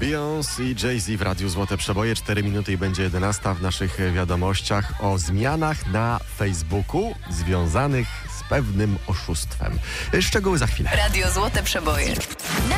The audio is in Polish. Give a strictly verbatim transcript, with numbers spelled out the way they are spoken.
Beyoncé i Jay-Z w Radiu Złote Przeboje. cztery minuty i będzie jedenasta w naszych wiadomościach o zmianach na Facebooku związanych z pewnym oszustwem. Szczegóły za chwilę. Radio Złote Przeboje.